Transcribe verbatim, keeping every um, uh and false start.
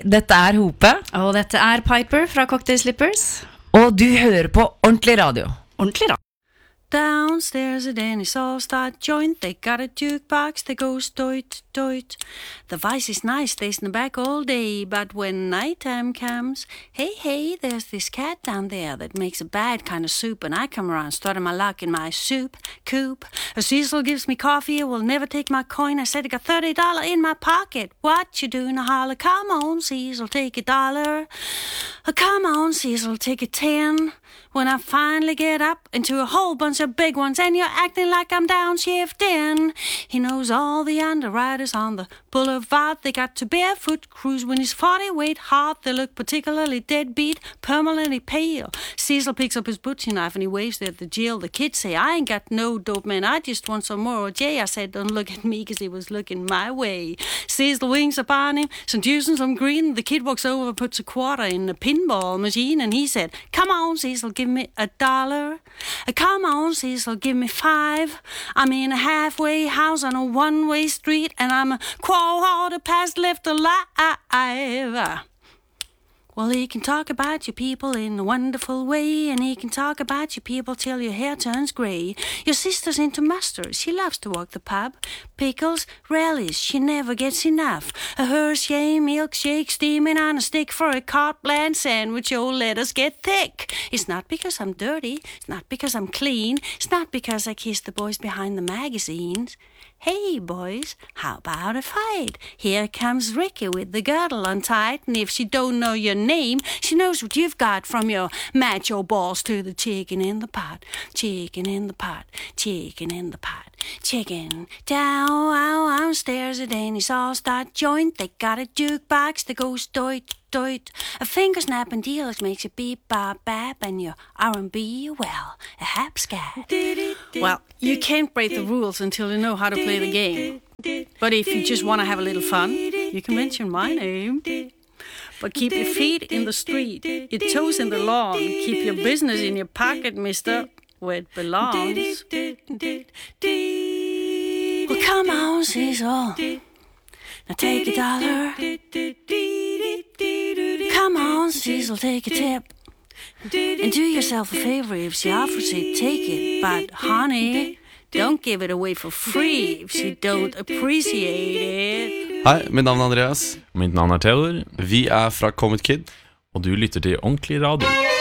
Hei, dette er Hope. Og dette er Piper fra Cocktail Slippers. Og du hører på Ordentlig Radio. Ordentlig radio. Downstairs at Denny's All-Star Joint, they got a jukebox that goes doit, doit. The vice is nice, stays in the back all day, but when nighttime comes, hey, hey, there's this cat down there that makes a bad kind of soup, and I come around starting my luck in my soup coop. A Cecil gives me coffee, I will never take my coin. I said I got thirty dollars in my pocket. What you doing? I holler, come on, Cecil, take a dollar. Oh, come on, Cecil, take a ten. When I finally get up into a whole bunch of big ones and you're acting like I'm downshifting. He knows all the underwriters on the boulevard. They got to barefoot cruise when he's forty weight hard. They look particularly deadbeat, permanently pale. Cecil picks up his butcher knife and he waves it at the jail. The kids say, I ain't got no dope, man. I just want some more O J. I said, don't look at me because he was looking my way. Cecil winks upon him, some juice and some green. The kid walks over, puts a quarter in the pinball machine and he said, come on, Cecil, give me a dollar. Come on, Cecil, give me five. I'm in a halfway house on a one-way street and I'm a quarter past left alive. Well, he can talk about your people in a wonderful way, and he can talk about your people till your hair turns grey. Your sister's into mustard, she loves to walk the pub. Pickles, relish, she never gets enough. A Hershey milkshake steaming on a stick for a carte blanche sandwich, oh, let us get thick. It's not because I'm dirty, it's not because I'm clean, it's not because I kiss the boys behind the magazines. Hey, boys, how about a fight? Here comes Ricky with the girdle untied, and if she don't know your name, she knows what you've got from your macho balls to the chicken in the pot. Chicken in the pot, chicken in the pot. Chicken down, downstairs at Denny's All-Star Joint. They got a jukebox that goes doit, doit. A finger snap and dealers makes you beep, bop, bap, and your R and B, well, a hapscat. Well, you can't break the rules until you know how to play the game. But if you just want to have a little fun, you can mention my name. But keep your feet in the street, your toes in the lawn. Keep your business in your pocket, mister, where it belongs. Well, come on, Cecil. Now take a dollar. Come on, Cecil, take a tip. And do yourself a favor if she offers it, take it. But honey, don't give it away for free if she don't appreciate it. Hei, mitt navn er Andreas. Mitt navn er Theodor. Vi er fra Comet Kid. Og du lytter til Ordentlig Radio.